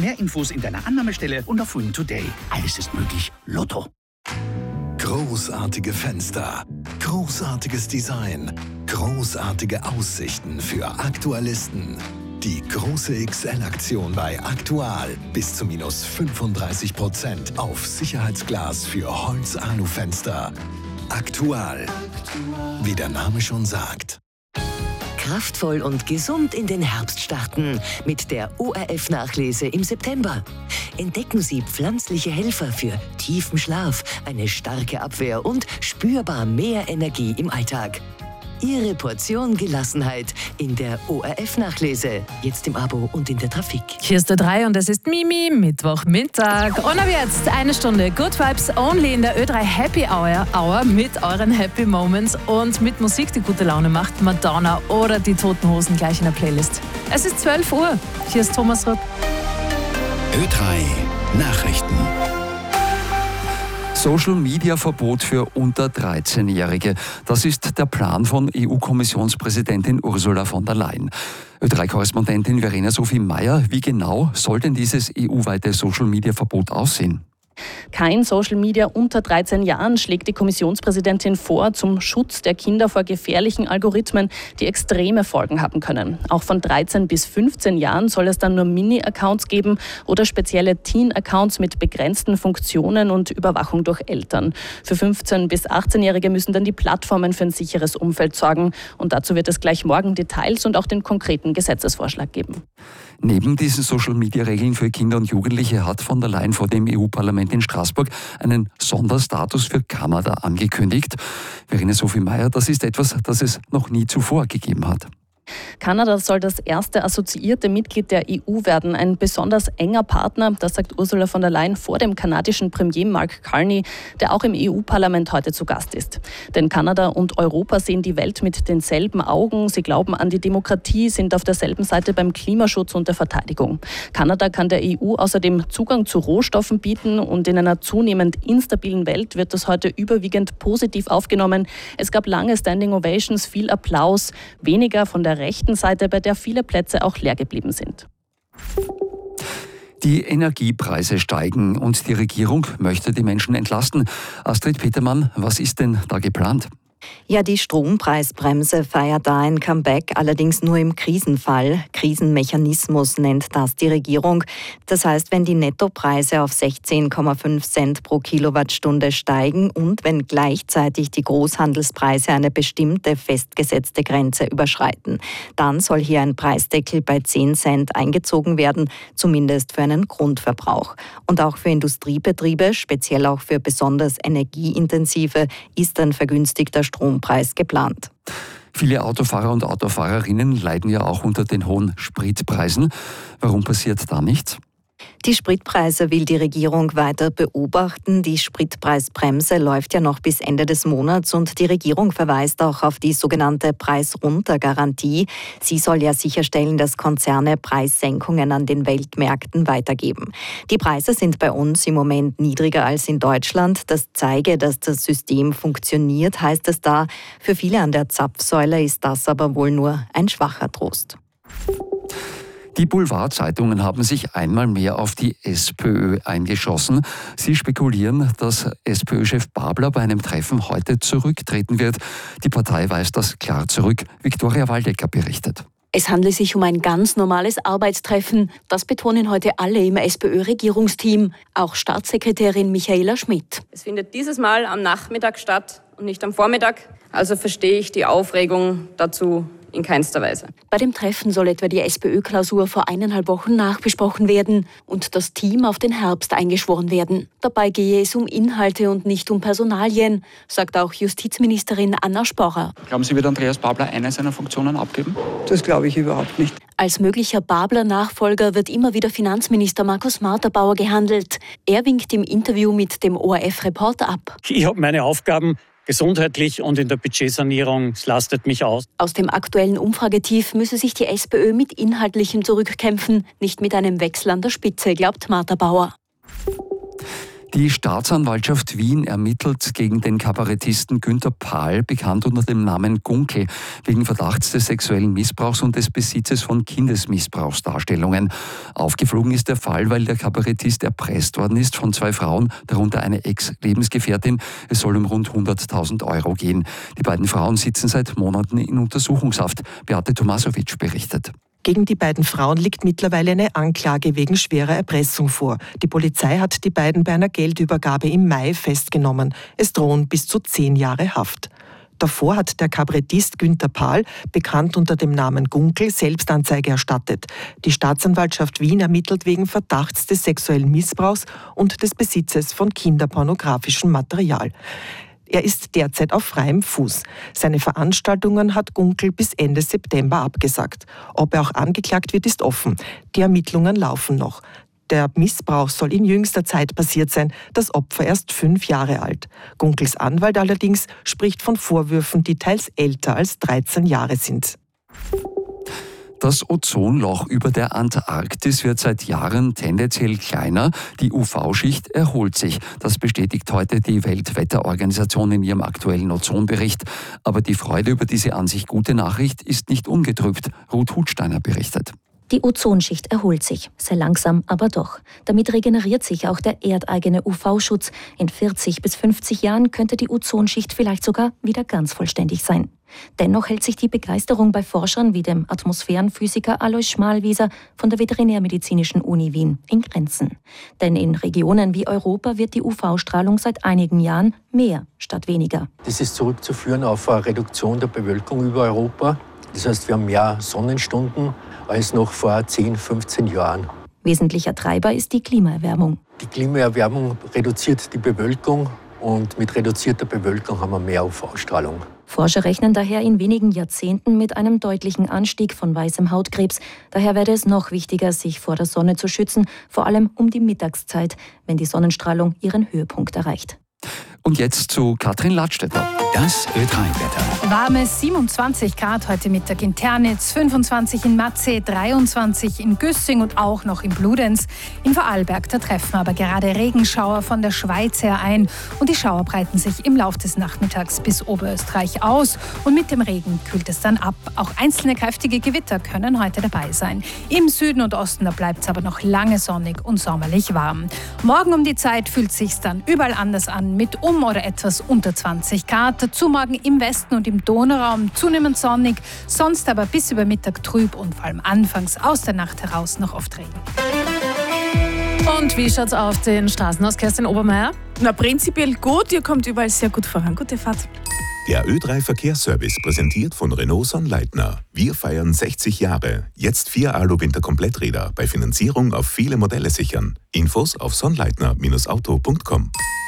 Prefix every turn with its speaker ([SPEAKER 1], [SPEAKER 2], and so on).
[SPEAKER 1] Mehr Infos in deiner Annahmestelle und auf Win Today. Alles ist möglich. Lotto.
[SPEAKER 2] Großartige Fenster, großartiges Design, großartige Aussichten für Aktualisten. Die große XL-Aktion bei Aktual. Bis zu minus 35% auf Sicherheitsglas für Holz-Alu-Fenster. Aktual. Wie der Name schon sagt.
[SPEAKER 3] Kraftvoll und gesund in den Herbst starten mit der ORF-Nachlese im September. Entdecken Sie pflanzliche Helfer für tiefen Schlaf, eine starke Abwehr und spürbar mehr Energie im Alltag. Ihre Portion Gelassenheit in der ORF-Nachlese. Jetzt im Abo und in der Trafik.
[SPEAKER 4] Hier ist der 3 und es ist Mimi, Mittwochmittag. Und ab jetzt eine Stunde Good Vibes Only in der Ö3 Happy Hour mit euren Happy Moments und mit Musik, die gute Laune macht. Madonna oder die Toten Hosen gleich in der Playlist. Es ist 12 Uhr. Hier ist Thomas Rupp.
[SPEAKER 2] Ö3 Nachrichten.
[SPEAKER 5] Social-Media-Verbot für unter 13-Jährige. Das ist der Plan von EU-Kommissionspräsidentin Ursula von der Leyen. Ö3-Korrespondentin Verena Sophie Meyer, wie genau soll denn dieses EU-weite Social-Media-Verbot aussehen?
[SPEAKER 6] Kein Social Media unter 13 Jahren schlägt die Kommissionspräsidentin vor zum Schutz der Kinder vor gefährlichen Algorithmen, die extreme Folgen haben können. Auch von 13 bis 15 Jahren soll es dann nur Mini-Accounts geben oder spezielle Teen-Accounts mit begrenzten Funktionen und Überwachung durch Eltern. Für 15- bis 18-Jährige müssen dann die Plattformen für ein sicheres Umfeld sorgen. Und dazu wird es gleich morgen Details und auch den konkreten Gesetzesvorschlag geben.
[SPEAKER 5] Neben diesen Social-Media-Regeln für Kinder und Jugendliche hat von der Leyen vor dem EU-Parlament in Straßburg einen Sonderstatus für Kanada angekündigt. Verena Sophie Meyer, das ist etwas, das es noch nie zuvor gegeben hat.
[SPEAKER 6] Kanada soll das erste assoziierte Mitglied der EU werden, ein besonders enger Partner, das sagt Ursula von der Leyen vor dem kanadischen Premier Mark Carney, der auch im EU-Parlament heute zu Gast ist. Denn Kanada und Europa sehen die Welt mit denselben Augen, sie glauben an die Demokratie, sind auf derselben Seite beim Klimaschutz und der Verteidigung. Kanada kann der EU außerdem Zugang zu Rohstoffen bieten und in einer zunehmend instabilen Welt wird das heute überwiegend positiv aufgenommen. Es gab lange Standing Ovations, viel Applaus, weniger von der rechten Seite, bei der viele Plätze auch leer geblieben sind.
[SPEAKER 5] Die Energiepreise steigen und die Regierung möchte die Menschen entlasten. Astrid Petermann, was ist denn da geplant?
[SPEAKER 7] Ja, die Strompreisbremse feiert da ein Comeback, allerdings nur im Krisenfall. Krisenmechanismus nennt das die Regierung. Das heißt, wenn die Nettopreise auf 16,5 Cent pro Kilowattstunde steigen und wenn gleichzeitig die Großhandelspreise eine bestimmte festgesetzte Grenze überschreiten, dann soll hier ein Preisdeckel bei 10 Cent eingezogen werden, zumindest für einen Grundverbrauch. Und auch für Industriebetriebe, speziell auch für besonders energieintensive, ist ein vergünstigter Strompreis geplant.
[SPEAKER 5] Viele Autofahrer und Autofahrerinnen leiden ja auch unter den hohen Spritpreisen. Warum passiert da nichts?
[SPEAKER 7] Die Spritpreise will die Regierung weiter beobachten. Die Spritpreisbremse läuft ja noch bis Ende des Monats und die Regierung verweist auch auf die sogenannte Preis-runter-Garantie. Sie soll ja sicherstellen, dass Konzerne Preissenkungen an den Weltmärkten weitergeben. Die Preise sind bei uns im Moment niedriger als in Deutschland. Das zeige, dass das System funktioniert, heißt es da. Für viele an der Zapfsäule ist das aber wohl nur ein schwacher Trost.
[SPEAKER 5] Die Boulevardzeitungen haben sich einmal mehr auf die SPÖ eingeschossen. Sie spekulieren, dass SPÖ-Chef Babler bei einem Treffen heute zurücktreten wird. Die Partei weist das klar zurück. Viktoria Waldecker berichtet.
[SPEAKER 8] Es handelt sich um ein ganz normales Arbeitstreffen. Das betonen heute alle im SPÖ-Regierungsteam. Auch Staatssekretärin Michaela Schmidt.
[SPEAKER 9] Es findet dieses Mal am Nachmittag statt und nicht am Vormittag. Also verstehe ich die Aufregung dazu in keinster Weise.
[SPEAKER 8] Bei dem Treffen soll etwa die SPÖ-Klausur vor 1,5 Wochen nachbesprochen werden und das Team auf den Herbst eingeschworen werden. Dabei gehe es um Inhalte und nicht um Personalien, sagt auch Justizministerin Anna Sporrer.
[SPEAKER 10] Glauben Sie, wird Andreas Babler eine seiner Funktionen abgeben?
[SPEAKER 11] Das glaube ich überhaupt nicht.
[SPEAKER 8] Als möglicher Babler-Nachfolger wird immer wieder Finanzminister Markus Marterbauer gehandelt. Er winkt im Interview mit dem ORF-Reporter ab.
[SPEAKER 12] Ich habe meine Aufgaben gesundheitlich und in der Budgetsanierung, es lastet mich aus.
[SPEAKER 8] Aus dem aktuellen Umfragetief müsse sich die SPÖ mit Inhaltlichem zurückkämpfen, nicht mit einem Wechsel an der Spitze, glaubt Marterbauer.
[SPEAKER 5] Die Staatsanwaltschaft Wien ermittelt gegen den Kabarettisten Günther Pahl, bekannt unter dem Namen Gunkel, wegen Verdachts des sexuellen Missbrauchs und des Besitzes von Kindesmissbrauchsdarstellungen. Aufgeflogen ist der Fall, weil der Kabarettist erpresst worden ist von 2 Frauen, darunter eine Ex-Lebensgefährtin. Es soll um rund 100.000 Euro gehen. Die beiden Frauen sitzen seit Monaten in Untersuchungshaft. Beate Tomasovic berichtet.
[SPEAKER 11] Gegen die beiden Frauen liegt mittlerweile eine Anklage wegen schwerer Erpressung vor. Die Polizei hat die beiden bei einer Geldübergabe im Mai festgenommen. Es drohen bis zu 10 Jahre Haft. Davor hat der Kabarettist Günther Pahl, bekannt unter dem Namen Gunkel, Selbstanzeige erstattet. Die Staatsanwaltschaft Wien ermittelt wegen Verdachts des sexuellen Missbrauchs und des Besitzes von kinderpornografischem Material. Er ist derzeit auf freiem Fuß. Seine Veranstaltungen hat Gunkel bis Ende September abgesagt. Ob er auch angeklagt wird, ist offen. Die Ermittlungen laufen noch. Der Missbrauch soll in jüngster Zeit passiert sein, das Opfer erst 5 Jahre alt. Gunkels Anwalt allerdings spricht von Vorwürfen, die teils älter als 13 Jahre sind.
[SPEAKER 5] Das Ozonloch über der Antarktis wird seit Jahren tendenziell kleiner. Die UV-Schicht erholt sich. Das bestätigt heute die Weltwetterorganisation in ihrem aktuellen Ozonbericht. Aber die Freude über diese an sich gute Nachricht ist nicht ungetrübt. Ruth Hutsteiner berichtet.
[SPEAKER 13] Die Ozonschicht erholt sich, sehr langsam, aber doch. Damit regeneriert sich auch der erdeigene UV-Schutz. In 40 bis 50 Jahren könnte die Ozonschicht vielleicht sogar wieder ganz vollständig sein. Dennoch hält sich die Begeisterung bei Forschern wie dem Atmosphärenphysiker Alois Schmalwieser von der Veterinärmedizinischen Uni Wien in Grenzen. Denn in Regionen wie Europa wird die UV-Strahlung seit einigen Jahren mehr statt weniger.
[SPEAKER 14] Das ist zurückzuführen auf eine Reduktion der Bewölkung über Europa. Das heißt, wir haben mehr Sonnenstunden als noch vor 10, 15 Jahren.
[SPEAKER 13] Wesentlicher Treiber ist die Klimaerwärmung.
[SPEAKER 14] Die Klimaerwärmung reduziert die Bewölkung und mit reduzierter Bewölkung haben wir mehr UV-Strahlung.
[SPEAKER 13] Forscher rechnen daher in wenigen Jahrzehnten mit einem deutlichen Anstieg von weißem Hautkrebs. Daher werde es noch wichtiger, sich vor der Sonne zu schützen, vor allem um die Mittagszeit, wenn die Sonnenstrahlung ihren Höhepunkt erreicht.
[SPEAKER 5] Und jetzt zu Katrin Ladstätter.
[SPEAKER 1] Das Ö3-Wetter.
[SPEAKER 4] Warme 27 Grad heute Mittag in Ternitz, 25 in Matzeh, 23 in Güssing und auch noch in Bludenz. In Vorarlberg, da treffen aber gerade Regenschauer von der Schweiz her ein. Und die Schauer breiten sich im Laufe des Nachmittags bis Oberösterreich aus. Und mit dem Regen kühlt es dann ab. Auch einzelne kräftige Gewitter können heute dabei sein. Im Süden und Osten, da bleibt es aber noch lange sonnig und sommerlich warm. Morgen um die Zeit fühlt es sich dann überall anders an, mit oder etwas unter 20 Grad. Dazu morgen im Westen und im Donauraum zunehmend sonnig, sonst aber bis über Mittag trüb und vor allem anfangs aus der Nacht heraus noch oft Regen. Und wie schaut's auf den Straßen aus, Kerstin Obermeier?
[SPEAKER 15] Na, prinzipiell gut, ihr kommt überall sehr gut voran. Gute Fahrt.
[SPEAKER 16] Der Ö3 Verkehrsservice präsentiert von Renault Sonnleitner. Wir feiern 60 Jahre. Jetzt 4 Alu-Winter-Kompletträder bei Finanzierung auf viele Modelle sichern. Infos auf sonnleitner-auto.com.